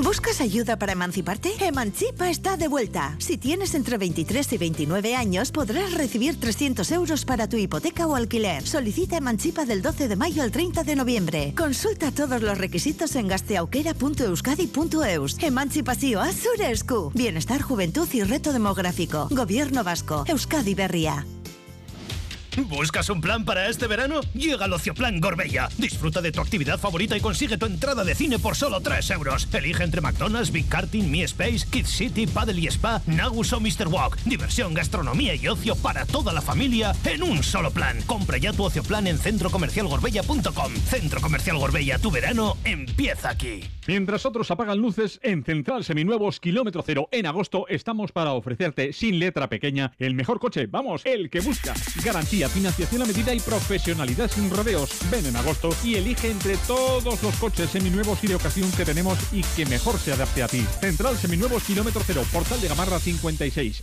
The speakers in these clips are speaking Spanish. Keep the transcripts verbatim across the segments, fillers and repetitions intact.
¿Buscas ayuda para emanciparte? Emancipa está de vuelta. Si tienes entre veintitrés y veintinueve años, podrás recibir trescientos euros para tu hipoteca o alquiler. Solicita Emancipa del doce de mayo al treinta de noviembre. Consulta todos los requisitos en gasteaukera punto euskadi punto eus. Emantzipazioa zure esku. Bienestar, juventud y reto demográfico. Gobierno vasco. Euskadi Berria. ¿Buscas un plan para este verano? Llega al Ocioplan Gorbella. Disfruta de tu actividad favorita y consigue tu entrada de cine por solo tres euros. Elige entre McDonald's, Big Karting, Mi Space, Kids City, Paddle y Spa, Nagus o mister Walk. Diversión, gastronomía y ocio para toda la familia en un solo plan. Compra ya tu Ocioplan en centro comercial gorbella punto com. Centro Comercial Gorbella, tu verano empieza aquí. Mientras otros apagan luces, en Central Seminuevos Kilómetro Cero en agosto estamos para ofrecerte sin letra pequeña el mejor coche, vamos, el que buscas. Garantía, financiación a medida y profesionalidad sin rodeos. Ven en agosto y elige entre todos los coches seminuevos y de ocasión que tenemos y que mejor se adapte a ti. Central Seminuevos Kilómetro Cero, Portal de Gamarra cincuenta y seis.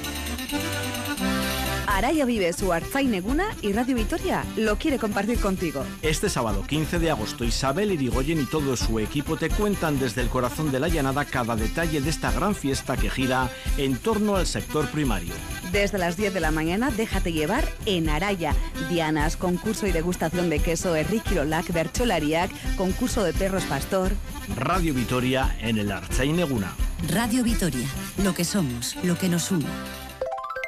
Araya vive su Artzain Eguna y Radio Vitoria lo quiere compartir contigo. Este sábado quince de agosto, Isabel Irigoyen y todo su equipo te cuentan desde el corazón de la llanada cada detalle de esta gran fiesta que gira en torno al sector primario. Desde las diez de la mañana, déjate llevar en Araya. Dianas, concurso y degustación de queso Errikirolak Bertsolariak, concurso de perros pastor. Radio Vitoria en el Artzain Eguna. Radio Vitoria, lo que somos, lo que nos une.